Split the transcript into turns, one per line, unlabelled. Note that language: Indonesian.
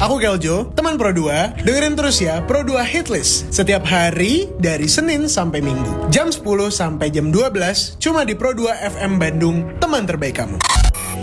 Aku Keljo, teman Pro 2. Dengerin terus ya Pro 2 Hitlist setiap hari dari Senin sampai Minggu. Jam 10 sampai jam 12 cuma di Pro 2 FM Bandung, teman terbaik kamu.